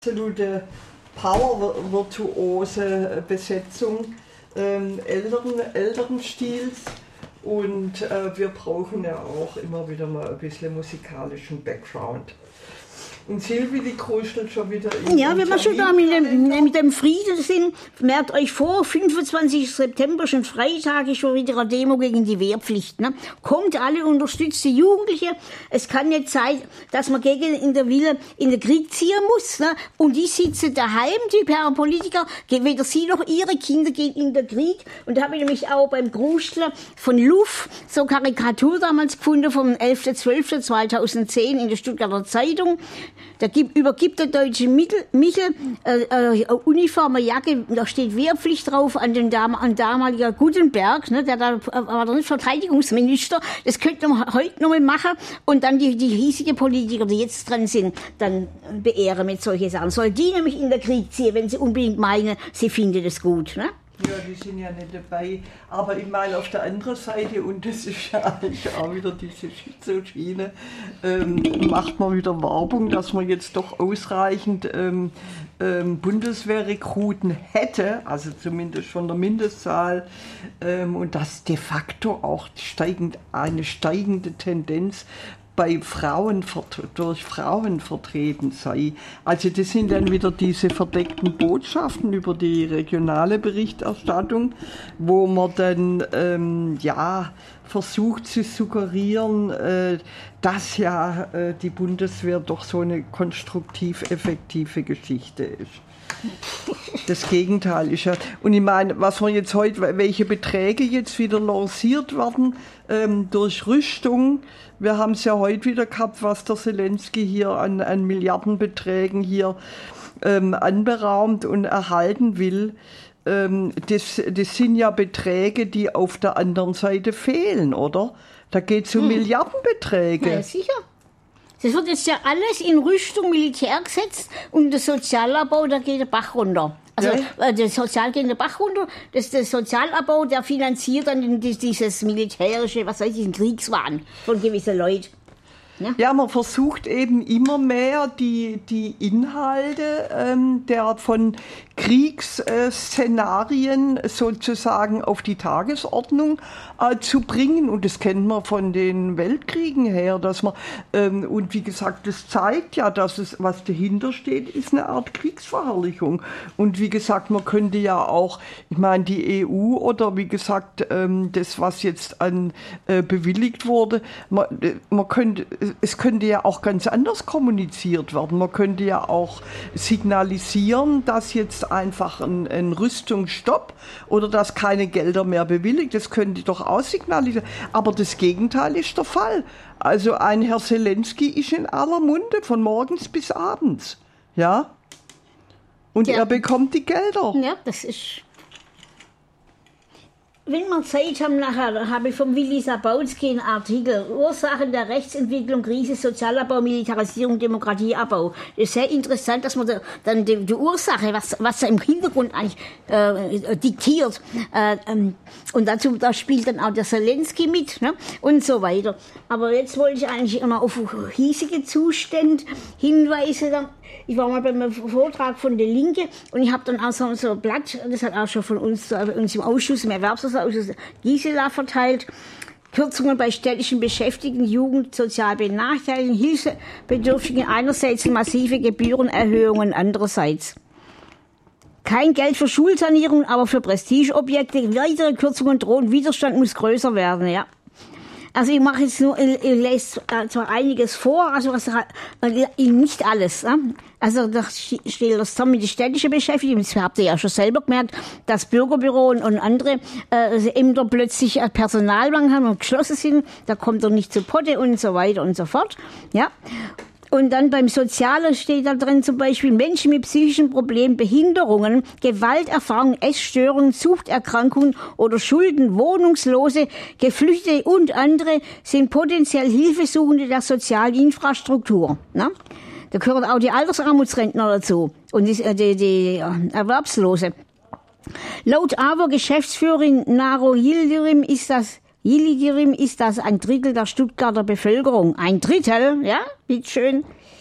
absolute Power-virtuose Besetzung älteren Stils und wir brauchen ja auch immer wieder mal ein bisschen musikalischen Background. Und Silvi, die kuschelt schon wieder in Ja, wenn wir schon da mit dem Frieden sind, merkt euch vor, 25. September, schon Freitag, ist schon wieder eine Demo gegen die Wehrpflicht. Ne? Kommt alle, unterstützt die Jugendliche. Es kann nicht sein, dass man in der Krieg ziehen muss. Ne? Und die sitzen daheim, die Politiker, weder sie noch ihre Kinder gehen in den Krieg. Und da habe ich nämlich auch beim Grustler von Luff so Karikatur damals gefunden vom 11.12.2010 in der Stuttgarter Zeitung. Da übergibt der deutsche Michel Uniform, eine Jacke, da steht Wehrpflicht drauf an damaliger Gutenberg, ne, der war der Verteidigungsminister. Das könnte man heute noch mal machen und dann die hiesigen Politiker, die jetzt dran sind, dann beehren mit solchen Sachen. Soll die nämlich in den Krieg ziehen, wenn sie unbedingt meinen, sie finden das gut, ne? Ja, die sind ja nicht dabei. Aber ich meine, auf der anderen Seite, und das ist ja eigentlich auch wieder diese Schizoschiene, macht man wieder Werbung, dass man jetzt doch ausreichend Bundeswehrrekruten hätte, also zumindest von der Mindestzahl, und dass de facto auch eine steigende Tendenz durch Frauen vertreten sei. Also das sind dann wieder diese verdeckten Botschaften über die regionale Berichterstattung, wo man dann versucht zu suggerieren, dass ja die Bundeswehr doch so eine konstruktiv effektive Geschichte ist. Das Gegenteil ist ja. Und ich meine, was wir jetzt heute, welche Beträge jetzt wieder lanciert werden durch Rüstung. Wir haben es ja heute wieder gehabt, was der Zelensky hier an Milliardenbeträgen hier anberaumt und erhalten will. Das sind ja Beträge, die auf der anderen Seite fehlen, oder? Da geht es um Milliardenbeträge. Ja, sicher. Das wird jetzt ja alles in Rüstung, Militär gesetzt und der Sozialabbau, da geht der Bach runter. Also der Sozial geht der Bach runter, der Sozialabbau, der finanziert dann dieses militärische, diesen Kriegswahn von gewissen Leuten. Ja, man versucht eben immer mehr die Inhalte der von Kriegsszenarien sozusagen auf die Tagesordnung zu bringen. Und das kennt man von den Weltkriegen her, dass man, und wie gesagt, das zeigt ja, dass was dahinter steht, ist eine Art Kriegsverherrlichung. Und wie gesagt, man könnte ja auch, ich meine, die EU oder wie gesagt, das, was jetzt bewilligt wurde, es könnte ja auch ganz anders kommuniziert werden. Man könnte ja auch signalisieren, dass jetzt einfach ein Rüstungsstopp oder dass keine Gelder mehr bewilligt, das könnte doch auch signalisieren. Aber das Gegenteil ist der Fall. Also ein Herr Zelensky ist in aller Munde von morgens bis abends. Ja? Und er bekommt die Gelder. Ja, das ist... Wenn wir Zeit haben nachher, habe ich vom Willi Sabautzky einen Artikel Ursachen der Rechtsentwicklung, Krise, Sozialabbau, Militarisierung, Demokratieabbau. Das ist sehr interessant, dass man dann die Ursache, was da im Hintergrund eigentlich diktiert. Und da spielt dann auch der Zelensky mit, ne? Und so weiter. Aber jetzt wollte ich eigentlich immer auf hiesige Zustände hinweisen. Ich war mal beim Vortrag von der Linke und ich habe dann auch so ein Blatt, das hat auch schon von uns im Ausschuss, im Erwerbsausschuss Gisela verteilt. Kürzungen bei städtischen Beschäftigten, Jugend, sozial Benachteiligten, Hilfebedürftigen einerseits, massive Gebührenerhöhungen andererseits. Kein Geld für Schulsanierung, aber für Prestigeobjekte. Weitere Kürzungen drohen, Widerstand muss größer werden, ja. Also ich mache jetzt nur, ich lese zwar einiges vor, also nicht alles. Ne? Also da steht das zusammen mit den städtischen Beschäftigten. Das habt ihr ja schon selber gemerkt, dass Bürgerbüro und andere Ämter plötzlich Personalmangel haben und geschlossen sind. Da kommt er nicht zu Potte und so weiter und so fort. Ja. Und dann beim Sozialen steht da drin zum Beispiel Menschen mit psychischen Problemen, Behinderungen, Gewalterfahrungen, Essstörungen, Suchterkrankungen oder Schulden, Wohnungslose, Geflüchtete und andere sind potenziell Hilfesuchende der sozialen Infrastruktur. Ne? Da gehören auch die Altersarmutsrentner dazu und die Erwerbslose. Laut AWO-Geschäftsführerin Naro Yildirim ist das ein Drittel der Stuttgarter Bevölkerung. Ein Drittel, ja, bitteschön.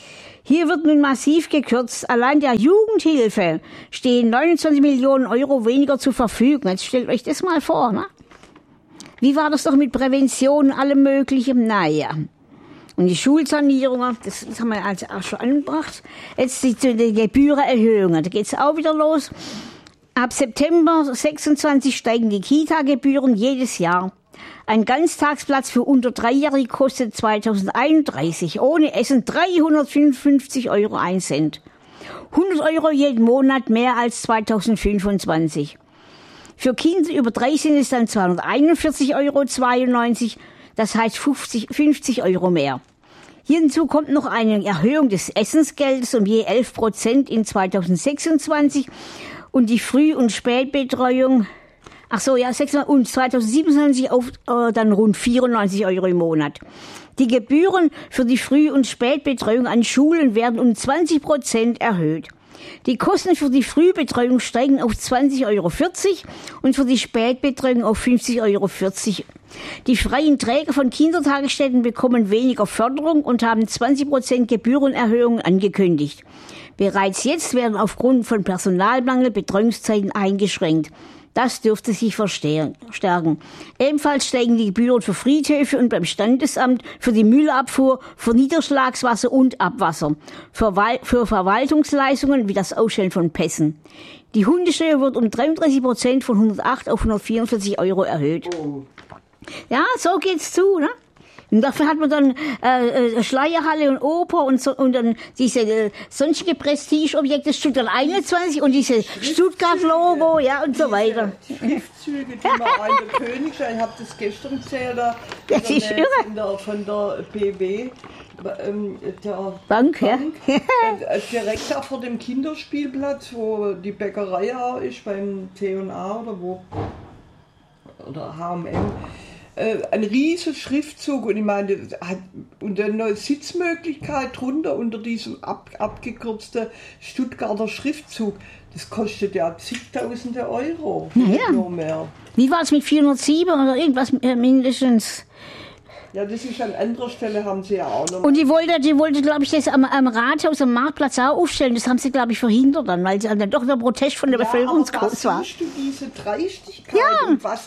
Hier wird nun massiv gekürzt. Allein der Jugendhilfe stehen 29 Millionen Euro weniger zur Verfügung. Jetzt stellt euch das mal vor, ne? Wie war das doch mit Prävention und allem Möglichen? Naja. Und die Schulsanierungen, das haben wir also auch schon angebracht. Jetzt die Gebührenerhöhungen, da geht's auch wieder los. Ab September 26 steigen die Kita-Gebühren jedes Jahr. Ein Ganztagsplatz für unter 3-Jährige kostet 2031 ohne Essen 355 Euro 1 Cent. 100 Euro jeden Monat mehr als 2025. Für Kinder über 3 sind es dann 241,92 Euro, das heißt 50 Euro mehr. Hinzu kommt noch eine Erhöhung des Essensgeldes um je 11% in 2026 und die Früh- und Spätbetreuung und 2027 auf dann rund 94 Euro im Monat. Die Gebühren für die Früh- und Spätbetreuung an Schulen werden um 20% erhöht. Die Kosten für die Frühbetreuung steigen auf 20,40 Euro und für die Spätbetreuung auf 50,40 Euro. Die freien Träger von Kindertagesstätten bekommen weniger Förderung und haben 20% Gebührenerhöhungen angekündigt. Bereits jetzt werden aufgrund von Personalmangel Betreuungszeiten eingeschränkt. Das dürfte sich verstärken. Ebenfalls steigen die Gebühren für Friedhöfe und beim Standesamt, für die Müllabfuhr, für Niederschlagswasser und Abwasser, für Verwaltungsleistungen wie das Ausstellen von Pässen. Die Hundesteuer wird um 33% von 108 auf 144 Euro erhöht. Oh. Ja, so geht's zu, ne? Und dafür hat man dann Schleierhalle und Oper und dann diese sonstige Prestigeobjekte Stuttgart 21 und diese Stuttgart-Logo, ja, und so weiter. Die Schriftzüge, die man an der Königstein, ich habe das gestern gezählt, von der BB, der Bank, ja. Direkt auch vor dem Kinderspielplatz, wo die Bäckerei auch ist, beim T&A oder H&M. Ein riesen Schriftzug und ich meine, und eine Sitzmöglichkeit drunter unter diesem abgekürzten Stuttgarter Schriftzug. Das kostet ja zigtausende Euro. Naja. Nur mehr. Wie war es mit 407 oder irgendwas mindestens? Ja, das ist an anderer Stelle, haben sie ja auch noch. Und die wollte, glaube ich, das am Rathaus, am Marktplatz auch aufstellen. Das haben sie, glaube ich, verhindert dann, weil dann doch der Protest von der Bevölkerung groß war. Siehst du diese Dreistigkeit und das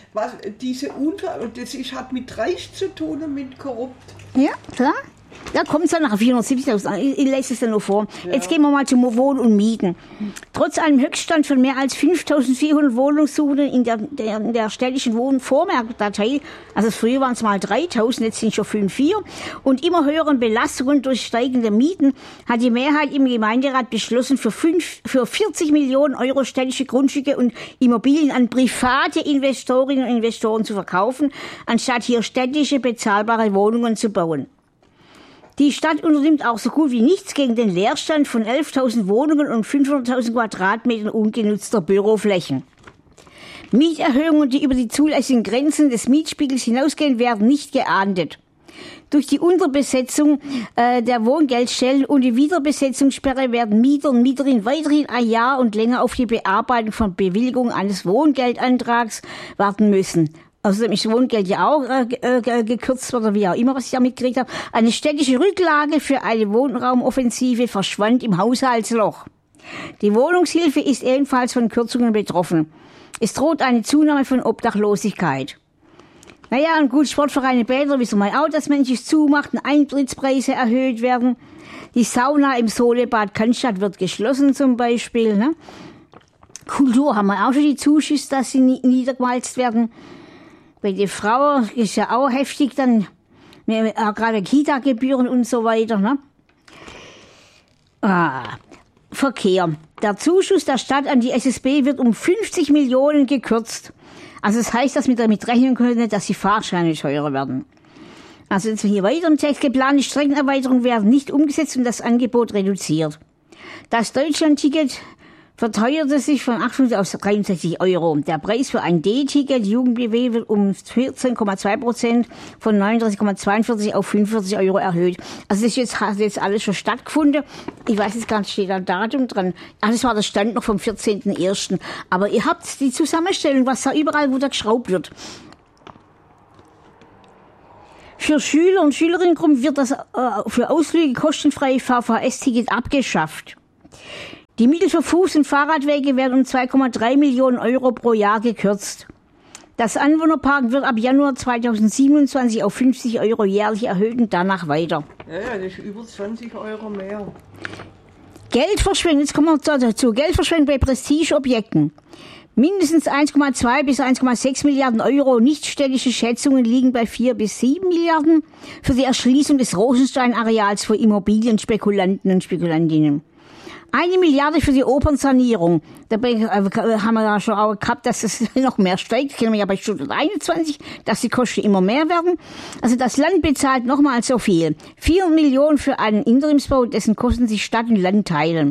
hat mit Dreist zu tun und mit korrupt. Ja, klar. Da kommt es dann nach 470.000. Ich lese es dann noch vor. Ja. Jetzt gehen wir mal zum Wohnen und Mieten. Trotz einem Höchststand von mehr als 5.400 Wohnungssuchenden in der städtischen Wohnvormerkdatei, also früher waren es mal 3.000, jetzt sind es schon 5.400, und immer höheren Belastungen durch steigende Mieten, hat die Mehrheit im Gemeinderat beschlossen, für 40 Millionen Euro städtische Grundstücke und Immobilien an private Investorinnen und Investoren zu verkaufen, anstatt hier städtische bezahlbare Wohnungen zu bauen. Die Stadt unternimmt auch so gut wie nichts gegen den Leerstand von 11.000 Wohnungen und 500.000 Quadratmetern ungenutzter Büroflächen. Mieterhöhungen, die über die zulässigen Grenzen des Mietspiegels hinausgehen, werden nicht geahndet. Durch die Unterbesetzung der Wohngeldstellen und die Wiederbesetzungssperre werden Mieter und Mieterinnen weiterhin ein Jahr und länger auf die Bearbeitung von Bewilligung eines Wohngeldantrags warten müssen. Außerdem ist das Wohngeld ja auch gekürzt oder wie auch immer, was ich da mitgekriegt habe. Eine städtische Rücklage für eine Wohnraumoffensive verschwand im Haushaltsloch. Die Wohnungshilfe ist ebenfalls von Kürzungen betroffen. Es droht eine Zunahme von Obdachlosigkeit. Naja, und gut, Sportvereine, Bäder, wissen wir auch, dass manches zumacht, Eintrittspreise erhöht werden. Die Sauna im Solebad Cannstatt wird geschlossen zum Beispiel. Ne? Kultur haben wir auch schon die Zuschüsse, dass sie niedergewalzt werden. Bei den Frauen ist ja auch heftig, dann gerade Kita-Gebühren und so weiter. Ne? Verkehr. Der Zuschuss der Stadt an die SSB wird um 50 Millionen gekürzt. Also das heißt, dass wir damit rechnen können, dass die Fahrscheine teurer werden. Also jetzt hier weiter im Text, geplante Streckenerweiterungen werden nicht umgesetzt und das Angebot reduziert. Das Deutschland-Ticket verteuerte sich von 800 auf 63 Euro. Der Preis für ein D-Ticket Jugend-BW wird um 14,2% von 39,42 auf 45 Euro erhöht. Also das hat jetzt alles schon stattgefunden. Ich weiß jetzt gar nicht, steht da ein Datum dran. Ach, das war der Stand noch vom 14.01. Aber ihr habt die Zusammenstellung, was da überall, wo da geschraubt wird. Für Schüler und Schülerinnengruppen wird das für Ausflüge kostenfreie VVS-Ticket abgeschafft. Die Mittel für Fuß- und Fahrradwege werden um 2,3 Millionen Euro pro Jahr gekürzt. Das Anwohnerparken wird ab Januar 2027 auf 50 Euro jährlich erhöht und danach weiter. Ja, das ist über 20 Euro mehr. Geldverschwendung, jetzt kommen wir dazu. Geldverschwendung bei Prestigeobjekten. Mindestens 1,2 bis 1,6 Milliarden Euro. Nichtstädtische Schätzungen liegen bei 4 bis 7 Milliarden für die Erschließung des Rosenstein-Areals für Immobilienspekulanten und Spekulantinnen. 1 Milliarde für die Opernsanierung. Dabei haben wir ja schon auch gehabt, dass es noch mehr steigt. Das kennen wir ja bei Stuttgart 21, dass die Kosten immer mehr werden. Also das Land bezahlt nochmal so viel. 4 Millionen für einen Interimsbau, dessen Kosten sich Stadt und Land teilen.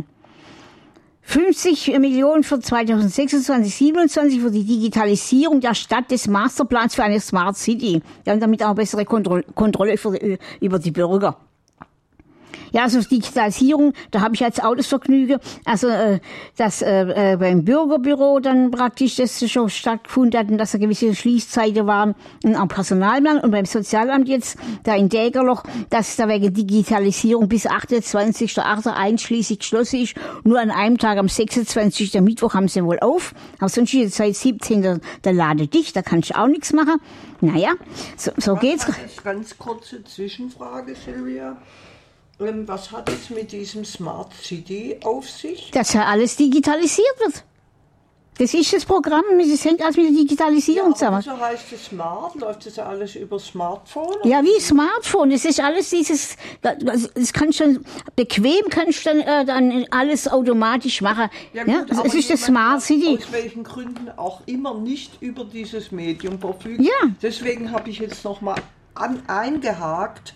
50 Millionen für 2026, 27 für die Digitalisierung der Stadt des Masterplans für eine Smart City. Ja, und damit auch bessere Kontrolle über die Bürger. Ja, also Digitalisierung, da habe ich jetzt auch das Vergnügen, also dass beim Bürgerbüro dann praktisch das schon stattgefunden hat und dass da gewisse Schließzeiten waren und am Personalamt und beim Sozialamt jetzt, da in Dägerloch, dass da wegen Digitalisierung bis 28.08. einschließlich geschlossen ist. Nur an einem Tag am 26. Der Mittwoch haben sie wohl auf, aber sonst ist seit 17. der Lade dicht, da kann ich auch nichts machen. Naja, so geht's. Ganz kurze Zwischenfrage, Silvia. Was hat es mit diesem Smart City auf sich? Dass ja alles digitalisiert wird. Das ist das Programm, das hängt alles mit der Digitalisierung zusammen. So heißt es Smart, läuft das alles über Smartphone? Ja, wie Smartphone, das ist alles dieses, das kannst du bequem kannst du dann alles automatisch machen. Ja, gut, das ist das Smart City. Aus welchen Gründen auch immer nicht über dieses Medium verfügt. Ja. Deswegen habe ich jetzt nochmal eingehakt,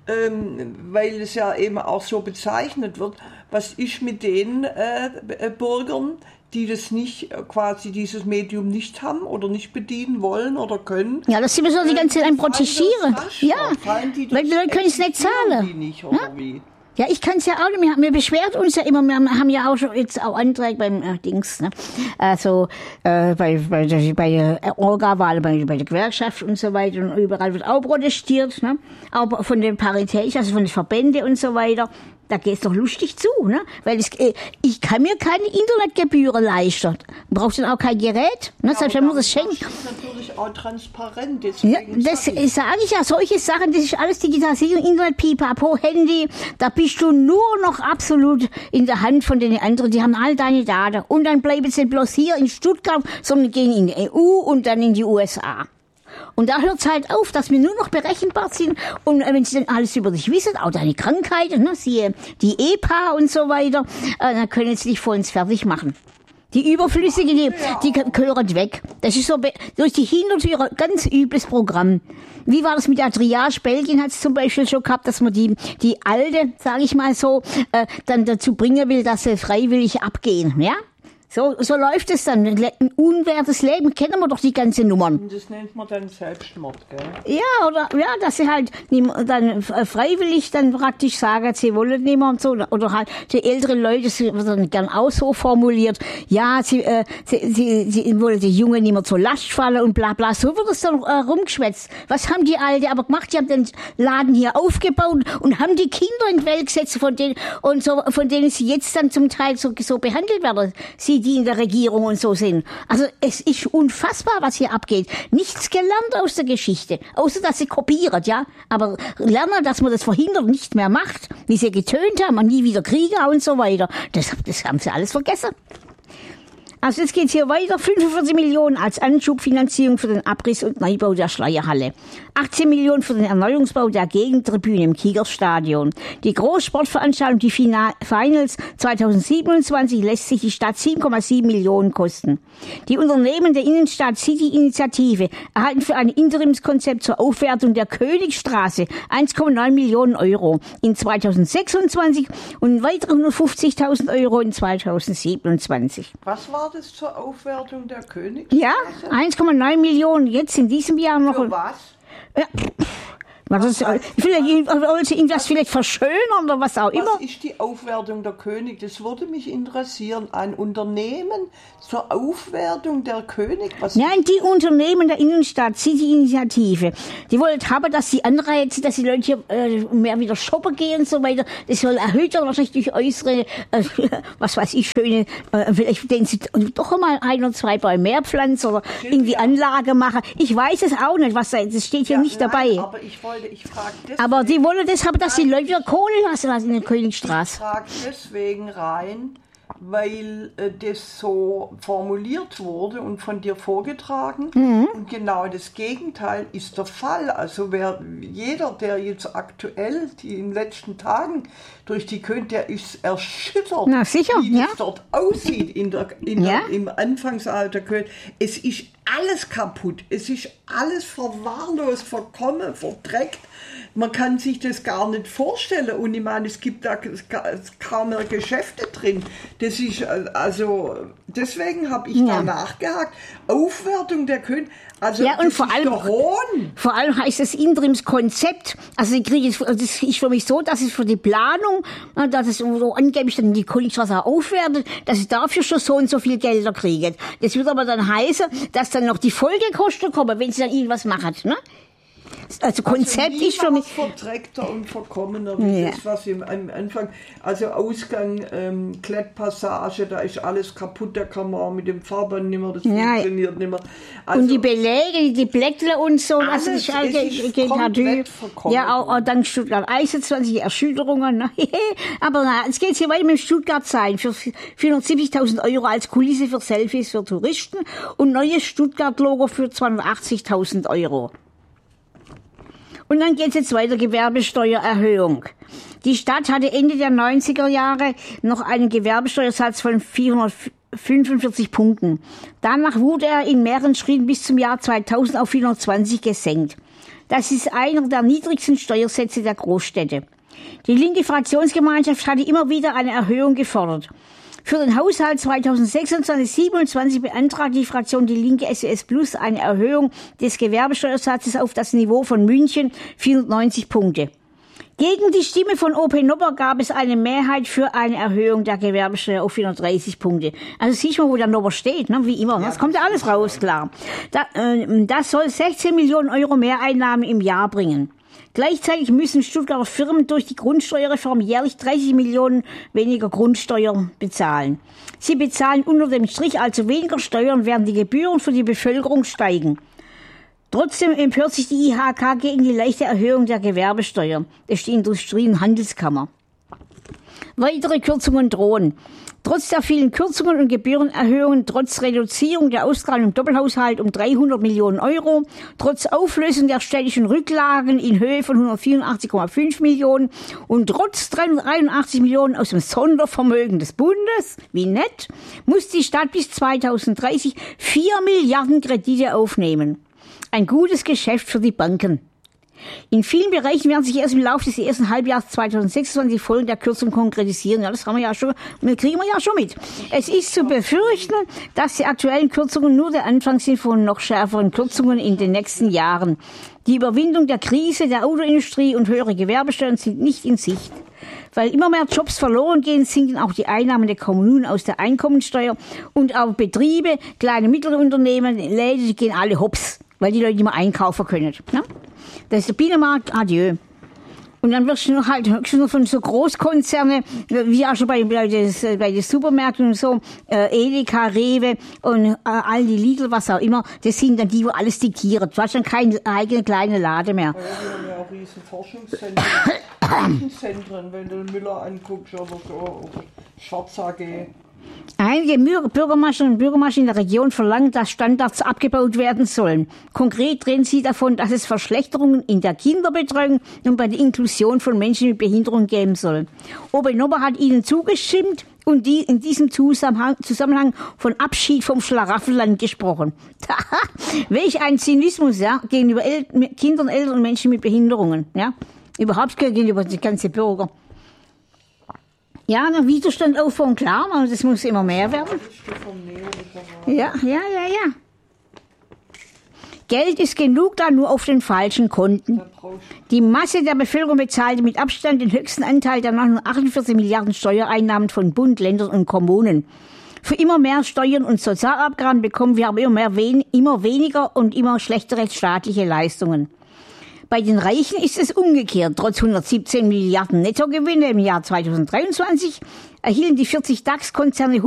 weil es ja eben auch so bezeichnet wird, was ist mit den Bürgern, die das nicht, quasi dieses Medium nicht haben oder nicht bedienen wollen oder können. Ja, das sind wir so die ganze Zeit am Protestieren. Ja, weil die Leute können es nicht zahlen. Die nicht, oder wie? Ja, ich kann es ja auch nicht. Wir beschwert uns ja immer. Wir haben ja auch schon jetzt auch Anträge beim Dings, ne? Also bei der Orga-Wahl, bei der Gewerkschaft und so weiter. Und überall wird auch protestiert, ne? Auch von den Paritätischen, also von den Verbänden und so weiter. Da geht's doch lustig zu, ne? Weil ich kann mir keine Internetgebühren leisten. Brauchst dann auch kein Gerät, ne? Ja, selbst wenn man das schenkt. Das ist natürlich auch transparent. Ja, das sage ich ja. Solche Sachen, das ist alles Digitalisierung, Internet, Pipapo, Handy. Da bist du nur noch absolut in der Hand von den anderen. Die haben all deine Daten. Und dann bleiben sie bloß hier in Stuttgart, sondern gehen in die EU und dann in die USA. Und da hört es halt auf, dass wir nur noch berechenbar sind. Und wenn sie dann alles über dich wissen, auch deine Krankheiten, ne, siehe die EPA und so weiter, dann können sie dich vollends fertig machen. Die Überflüssigen, die gehören weg. Das ist so durch die Hintertüre ganz übles Programm. Wie war das mit der Triage? Belgien hat es zum Beispiel schon gehabt, dass man die Alte, sage ich mal so, dann dazu bringen will, dass sie freiwillig abgehen, ja? So läuft es dann. Ein unwertes Leben, kennen wir doch die ganzen Nummern. Das nennt man dann Selbstmord, gell? Ja, dass sie halt dann freiwillig dann praktisch sagen, sie wollen nicht mehr und so. Oder halt die älteren Leute, das wird dann gern auch so formuliert, ja, sie wollen die Jungen nicht mehr zur Last fallen und bla bla. So wird es dann rumgeschwätzt. Was haben die Alte aber gemacht? Die haben den Laden hier aufgebaut und haben die Kinder in die Welt gesetzt, von denen sie jetzt dann zum Teil so behandelt werden. Die in der Regierung und so sind. Also es ist unfassbar, was hier abgeht. Nichts gelernt aus der Geschichte, außer dass sie kopiert, ja. Aber lernen, dass man das verhindert, nicht mehr macht, wie sie getönt haben, und nie wieder Kriege und so weiter. Das haben sie alles vergessen. Also jetzt geht's hier weiter. 45 Millionen als Anschubfinanzierung für den Abriss und Neubau der Schleierhalle. 18 Millionen für den Erneuerungsbau der Gegentribüne im Kigerstadion. Die Großsportveranstaltung, die Finals 2027, lässt sich die Stadt 7,7 Millionen kosten. Die Unternehmen der Innenstadt City-Initiative erhalten für ein Interimskonzept zur Aufwertung der Königstraße 1,9 Millionen Euro in 2026 und weitere 150.000 Euro in 2027. Was war das zur Aufwertung der Königstraße? Ja, 1,9 Millionen jetzt in diesem Jahr noch. Für was? Wollen Sie irgendwas vielleicht verschönern oder was auch immer? Was ist die Aufwertung der König? Das würde mich interessieren. Ein Unternehmen zur Aufwertung der König? Nein, die Unternehmen der Innenstadt, die Initiative, die wollen haben, dass sie anreizen, dass die Leute hier mehr wieder shoppen gehen und so weiter. Das soll erhöht werden, wahrscheinlich durch äußere, was weiß ich, schöne, vielleicht den sie doch einmal 1 oder 2 Bäume mehr pflanzen oder irgendwie Anlage machen. Ich weiß es auch nicht, was das steht hier nicht dabei. Aber ich frage deswegen. Aber die wollen das haben, dass die Leute wieder Kohle lassen in der Königstraße. Ich frage deswegen rein, weil das so formuliert wurde und von dir vorgetragen. Und genau das Gegenteil ist der Fall. Also jeder, der jetzt aktuell in den letzten Tagen durch die Köln, der ist erschüttert, na, sicher, wie es dort aussieht im Anfangsalter Köln. Es ist alles kaputt, es ist alles verwahrlost, verkommen, verdreckt. Man kann sich das gar nicht vorstellen. Und ich meine, es gibt da kaum mehr Geschäfte drin. Das ist, also, deswegen habe ich da nachgehakt. Aufwertung der Köln. Also, ja, und vor allem heißt das Interimskonzept. Also, das ist für mich so, dass es für die Planung, dass es so angeblich dann die Königstraße aufwertet, dass es dafür schon so und so viel Gelder kriegen. Das wird aber dann heißen, dass dann noch die Folgekosten kommen, wenn sie dann irgendwas machen, ne? Also Konzept ist für mich verdreckter und verkommener wie das, was im Anfang, also Ausgang, Klettpassage, da ist alles kaputt, da kann man auch mit dem Fahrbahn nicht mehr, das funktioniert nicht mehr. Also und die Beläge, die Blättle und so, alles, das ist komplett verkommen. Ja, auch dann Stuttgart 21, die Erschütterungen, ne? Aber na, jetzt geht's hier weiter mit dem Stuttgart-Sein für 470.000 € als Kulisse für Selfies für Touristen und neues Stuttgart-Logo für 280.000 €. Und dann geht's jetzt weiter, Gewerbesteuererhöhung. Die Stadt hatte Ende der 90er Jahre noch einen Gewerbesteuersatz von 445 Punkten. Danach wurde er in mehreren Schritten bis zum Jahr 2000 auf 420 gesenkt. Das ist einer der niedrigsten Steuersätze der Großstädte. Die linke Fraktionsgemeinschaft hatte immer wieder eine Erhöhung gefordert. Für den Haushalt 2026/27 beantragt die Fraktion Die Linke SES Plus eine Erhöhung des Gewerbesteuersatzes auf das Niveau von München, 490 Punkte. Gegen die Stimme von OP Nobber gab es eine Mehrheit für eine Erhöhung der Gewerbesteuer auf 430 Punkte. Also siehst du mal, wo der Nobber steht, ne? Wie immer. Das kommt ja alles raus, klar. Das soll 16 Millionen € Mehreinnahmen im Jahr bringen. Gleichzeitig müssen Stuttgarter Firmen durch die Grundsteuerreform jährlich 30 Millionen weniger Grundsteuern bezahlen. Sie bezahlen unter dem Strich also weniger Steuern, während die Gebühren für die Bevölkerung steigen. Trotzdem empört sich die IHK gegen die leichte Erhöhung der Gewerbesteuer. Das ist die Industrie- und Handelskammer. Weitere Kürzungen drohen. Trotz der vielen Kürzungen und Gebührenerhöhungen, trotz Reduzierung der Auszahlung im Doppelhaushalt um 300 Millionen €, trotz Auflösung der städtischen Rücklagen in Höhe von 184,5 Millionen und trotz 383 Millionen aus dem Sondervermögen des Bundes, wie nett, muss die Stadt bis 2030 4 Milliarden Kredite aufnehmen. Ein gutes Geschäft für die Banken. In vielen Bereichen werden sich erst im Laufe des ersten Halbjahres 2026 die Folgen der Kürzung konkretisieren. Ja, das kriegen wir ja schon mit. Es ist zu befürchten, dass die aktuellen Kürzungen nur der Anfang sind von noch schärferen Kürzungen in den nächsten Jahren. Die Überwindung der Krise der Autoindustrie und höhere Gewerbesteuern sind nicht in Sicht. Weil immer mehr Jobs verloren gehen, sinken auch die Einnahmen der Kommunen aus der Einkommensteuer und auch Betriebe, kleine Mittelunternehmen, Läden, die gehen alle hops, weil die Leute nicht mehr einkaufen können. Ja? Das ist der Binnenmarkt, adieu. Und dann wirst du noch halt höchstens nur von so Großkonzerne, wie auch schon bei den Supermärkten und so, Edeka, Rewe und all die Lidl, was auch immer, das sind dann die, wo alles diktieren. Du hast dann keinen eigenen kleinen Laden mehr. Ja, wir haben ja auch riesen Forschungszentren, wenn du Müller anguckst oder so, oder Schwarz AG. Einige Bürgermeisterinnen und Bürgermeister in der Region verlangen, dass Standards abgebaut werden sollen. Konkret reden sie davon, dass es Verschlechterungen in der Kinderbetreuung und bei der Inklusion von Menschen mit Behinderung geben soll. OB Nobber hat ihnen zugestimmt und in diesem Zusammenhang von Abschied vom Schlaraffenland gesprochen. Welch ein Zynismus, ja, gegenüber Kindern, Eltern und Menschen mit Behinderungen, ja. Überhaupt gegenüber die ganzen Bürger. Ja, der Widerstand aufbauen, klar, aber das muss immer mehr werden. Ja. Geld ist genug da, nur auf den falschen Konten. Die Masse der Bevölkerung bezahlte mit Abstand den höchsten Anteil der 948 Milliarden Steuereinnahmen von Bund, Ländern und Kommunen. Für immer mehr Steuern und Sozialabgaben bekommen wir aber immer weniger und immer schlechtere staatliche Leistungen. Bei den Reichen ist es umgekehrt. Trotz 117 Milliarden Nettogewinne im Jahr 2023 erhielten die 40 DAX-Konzerne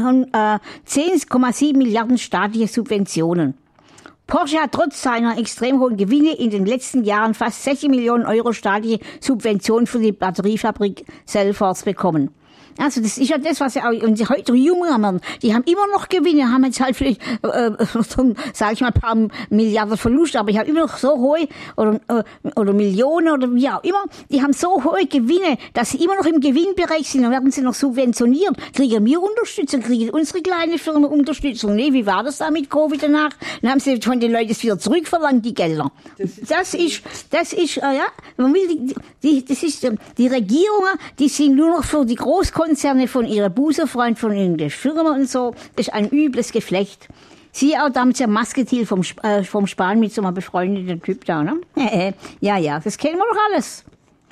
10,7 Milliarden staatliche Subventionen. Porsche hat trotz seiner extrem hohen Gewinne in den letzten Jahren fast 60 Millionen Euro staatliche Subventionen für die Batteriefabrik Cellforce bekommen. Also das ist ja das, was ja auch unsere heute Jungen, die haben immer noch Gewinne, haben jetzt halt vielleicht, sage ich mal, ein paar Milliarden Verlust, aber ich habe immer noch so hohe, oder Millionen oder wie auch immer, die haben so hohe Gewinne, dass sie immer noch im Gewinnbereich sind, dann werden sie noch subventioniert. Kriegen wir Unterstützung, kriegen unsere kleine Firma Unterstützung? Nee, wie war das da mit Covid danach? Dann haben sie von den Leuten es wieder zurückverlangt, die Gelder. Das ist, man will, die Regierungen, die sind nur noch für die Großkonzerne von ihrer Busenfreund, von irgendeiner Firma und so. Das ist ein übles Geflecht. Siehe auch damals der Musketil vom Spahn mit so einem befreundeten Typ da, ne? Ja, das kennen wir doch alles.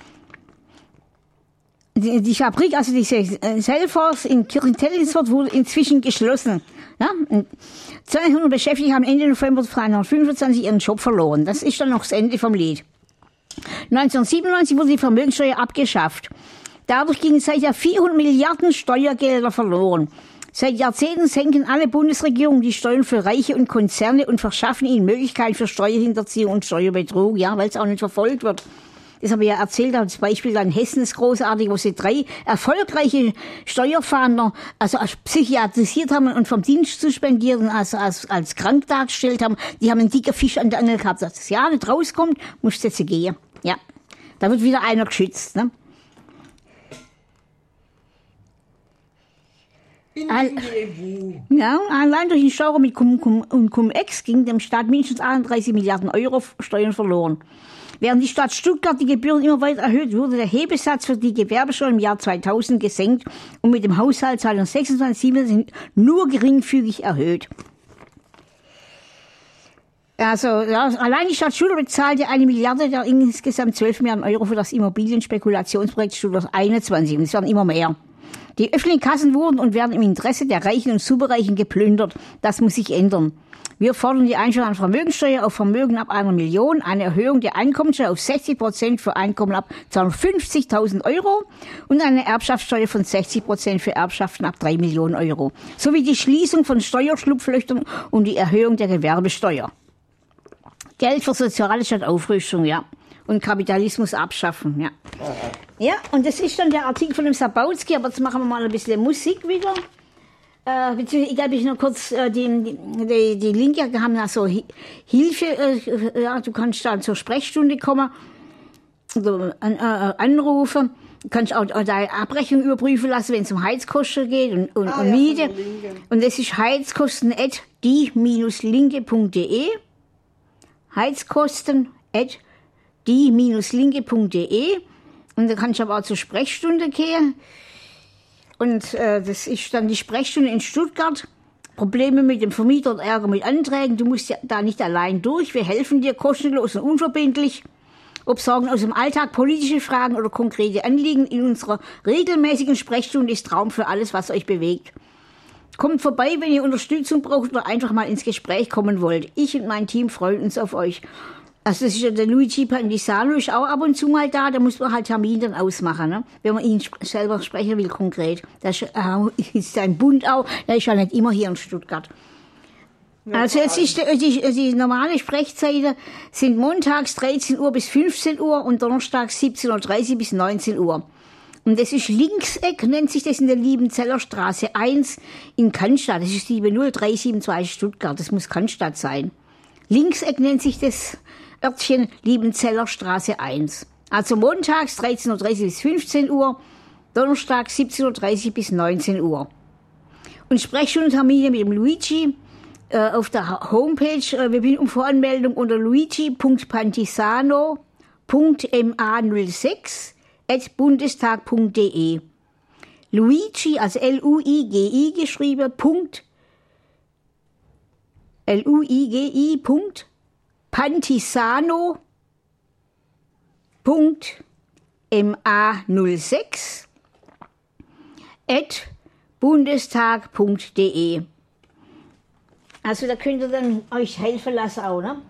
Die Fabrik, also diese Cellforce in Kirchentellensfurt wurde inzwischen geschlossen. Ja? 200 Beschäftigte haben Ende November 1925 ihren Job verloren. Das ist dann noch das Ende vom Lied. 1997 wurde die Vermögenssteuer abgeschafft. Dadurch gingen seither 400 Milliarden Steuergelder verloren. Seit Jahrzehnten senken alle Bundesregierungen die Steuern für Reiche und Konzerne und verschaffen ihnen Möglichkeiten für Steuerhinterziehung und Steuerbetrug, ja, weil es auch nicht verfolgt wird. Das habe ich ja erzählt, das Beispiel in Hessen ist großartig, wo sie 3 erfolgreiche Steuerfahnder, also als psychiatrisiert haben und vom Dienst suspendiert und als krank dargestellt haben. Die haben einen dicken Fisch an der Angel gehabt. Dass das Jahr nicht rauskommt, muss jetzt gehen. Ja, da wird wieder einer geschützt, ne? Ja, allein durch den Steuer mit Cum-Ex ging dem Staat mindestens 31 Milliarden Euro Steuern verloren. Während die Stadt Stuttgart die Gebühren immer weiter erhöht, wurde der Hebesatz für die Gewerbesteuer im Jahr 2000 gesenkt und mit dem Haushalt 2026 nur geringfügig erhöht. Also, ja, allein die Stadt Stuttgart bezahlte 1 Milliarde der insgesamt 12 Milliarden Euro für das Immobilienspekulationsprojekt Stuttgart 21. Und es werden immer mehr. Die öffentlichen Kassen wurden und werden im Interesse der Reichen und Superreichen geplündert. Das muss sich ändern. Wir fordern die Einführung einer Vermögenssteuer auf Vermögen ab 1 Million, eine Erhöhung der Einkommensteuer auf 60% für Einkommen ab 250.000 Euro und eine Erbschaftssteuer von 60% für Erbschaften ab 3 Millionen Euro. Sowie die Schließung von Steuerschlupflöchern und die Erhöhung der Gewerbesteuer. Geld für Soziale statt Aufrüstung, ja. Und Kapitalismus abschaffen, ja. Ja, und das ist dann der Artikel von dem Sabautsky, aber jetzt machen wir mal ein bisschen Musik wieder. Beziehungsweise, egal, ich noch kurz die Linke haben da so Hilfe, ja, du kannst da zur Sprechstunde kommen, also, anrufen, du kannst auch deine Abrechnung überprüfen lassen, wenn es um Heizkosten geht und Miete. Ja, und das ist heizkosten@die-linke.de. Heizkosten@die-linke.de. Und da kannst du aber auch zur Sprechstunde gehen. Und das ist dann die Sprechstunde in Stuttgart. Probleme mit dem Vermieter und Ärger mit Anträgen. Du musst ja da nicht allein durch. Wir helfen dir kostenlos und unverbindlich. Ob Sorgen aus dem Alltag, politische Fragen oder konkrete Anliegen in unserer regelmäßigen Sprechstunde ist Raum für alles, was euch bewegt. Kommt vorbei, wenn ihr Unterstützung braucht oder einfach mal ins Gespräch kommen wollt. Ich und mein Team freuen uns auf euch. Also das ist ja der Luigi Pandisano ist auch ab und zu mal da muss man halt Termin dann ausmachen, ne? Wenn man ihn selber sprechen will, konkret. Das ist sein Bund auch, der ist ja nicht immer hier in Stuttgart. Also jetzt ist die normale Sprechzeiten sind montags 13 Uhr bis 15 Uhr und donnerstags 17.30 Uhr bis 19 Uhr. Und das ist Linkseck, nennt sich das in der Liebenzeller Straße 1 in Cannstatt. Das ist 70372 Stuttgart, das muss Cannstatt sein. Linkseck nennt sich das Örtchen Liebenzeller Straße 1. Also montags 13.30 Uhr bis 15 Uhr, Donnerstag 17.30 Uhr bis 19 Uhr. Und Sprechstundentermine mit dem Luigi auf der Homepage, wir bin um Voranmeldung unter luigi.pantisano.ma06@bundestag.de. Luigi, also Luigi geschrieben, Luigi. pantisano.ma06@bundestag.de. Also da könnt ihr dann euch helfen lassen auch, ne?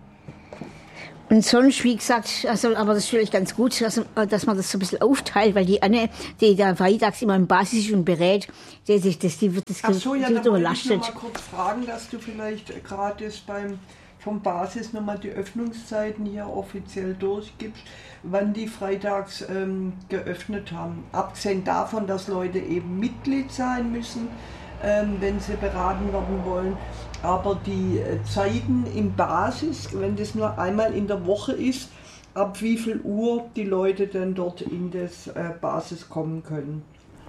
Und sonst, wie gesagt, also, aber das ist vielleicht ganz gut, dass man das so ein bisschen aufteilt, weil die Anne, die da freitags immer im Basis ist und berät, die wird das Ach so, ja, wird da wollte ich überlastet. noch mal kurz fragen, dass du vielleicht gerade vom Basis nochmal die Öffnungszeiten hier offiziell durchgibst, wann die freitags geöffnet haben. Abgesehen davon, dass Leute eben Mitglied sein müssen, wenn sie beraten werden wollen. Aber die Zeiten im Basis, wenn das nur einmal in der Woche ist, ab wie viel Uhr die Leute dann dort in das Basis kommen können.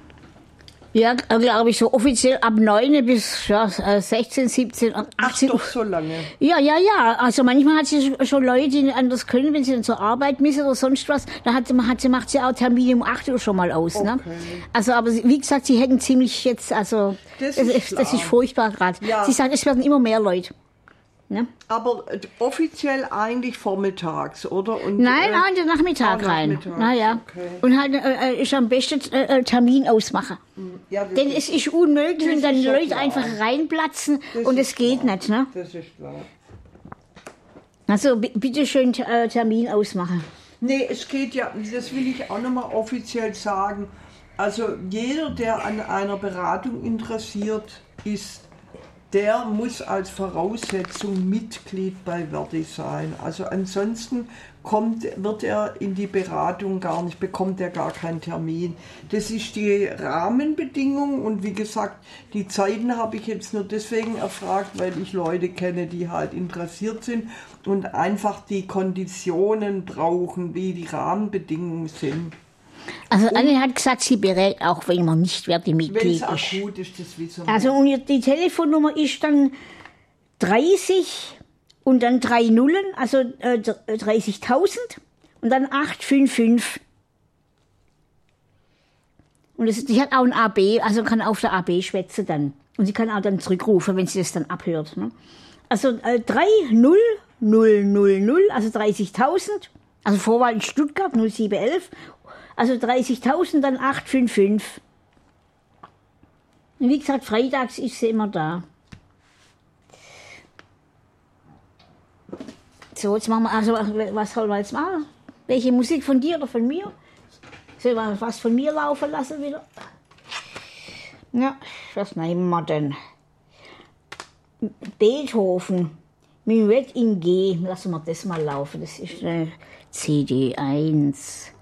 Ja, glaube ich, so offiziell ab 9 bis 16, 17, 18 Ach, Uhr. doch so lange. Ja. Also manchmal hat sie schon Leute, die anders können, wenn sie dann zur Arbeit müssen oder sonst was, dann macht sie auch Termine um 8 Uhr schon mal aus. Okay. Ne? Also, aber wie gesagt, sie hätten ziemlich jetzt, also, das ist furchtbar gerade. Ja. Sie sagt, es werden immer mehr Leute. Ne? Aber offiziell eigentlich vormittags, oder? Und, Nein, in den Nachmittag rein. Nachmittags, Naja. okay. Und halt ist am besten Termin ausmachen. Ja, das Denn es ist unmöglich, wenn das dann ist ja Leute klar. einfach reinplatzen Das und ist es geht klar. nicht. Ne? Das ist klar. Also bitte schön Termin ausmachen. Nee, es geht ja, das will ich auch nochmal offiziell sagen. Also jeder, der an einer Beratung interessiert ist, der muss als Voraussetzung Mitglied bei Verdi sein. Also ansonsten wird er in die Beratung gar nicht, bekommt er gar keinen Termin. Das ist die Rahmenbedingung und wie gesagt, die Zeiten habe ich jetzt nur deswegen erfragt, weil ich Leute kenne, die halt interessiert sind und einfach die Konditionen brauchen, wie die Rahmenbedingungen sind. Also Anne hat gesagt, sie berät auch, wenn man nicht Wenn Verdi-Mitglied es ist. akut ist, das wissen wir. Also und die Telefonnummer ist dann 30 und dann 3 Nullen, also 30.000 und dann 855. Und die hat auch ein AB, also kann auf der AB schwätzen dann. Und sie kann auch dann zurückrufen, wenn sie das dann abhört. Ne? Also 30000, also 30.000, also Vorwahl in Stuttgart 0711, also 30.000, dann 855. Und wie gesagt, freitags ist sie immer da. So, jetzt machen wir, also was sollen wir jetzt machen? Welche Musik von dir oder von mir? Sollen wir was von mir laufen lassen wieder? Ja, was nehmen wir denn? Beethoven, Minuett in G. Lassen wir das mal laufen. Das ist eine CD 1.